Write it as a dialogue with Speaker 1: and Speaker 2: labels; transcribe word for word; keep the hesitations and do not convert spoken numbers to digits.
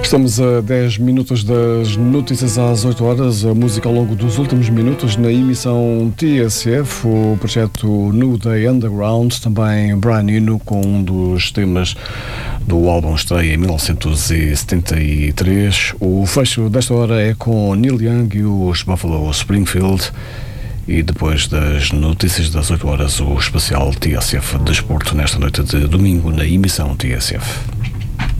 Speaker 1: Estamos a dez minutos das notícias às oito horas, a música ao longo dos últimos minutos na emissão T S F, o projeto New Day Underground, também Brian Eno com um dos temas do álbum estreia em mil novecentos e setenta e três. O fecho desta hora é com Neil Young e os Buffalo Springfield. E depois das notícias das oito horas, o especial T S F Desporto nesta noite de domingo na emissão T S F.